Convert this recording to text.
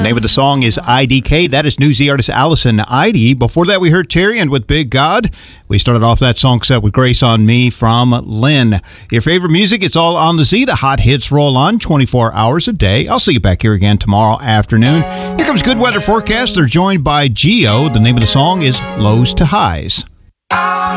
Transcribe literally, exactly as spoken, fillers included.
Name of the song is I D K. That is Newsy artist Allison Idey. Before that, we heard Tyrion with Big God. We started off that song set with Grace on Me from Lynn. Your favorite music, it's all on the Z. The hot hits roll on twenty-four hours a day. I'll see you back here again tomorrow afternoon. Here comes Good Weather Forecast. They're joined by Geo. The name of the song is Lows to Highs.